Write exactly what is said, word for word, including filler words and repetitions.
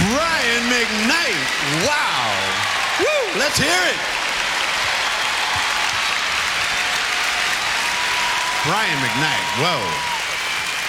Brian McKnight. Wow. Woo! Let's hear it. Brian McKnight. Whoa.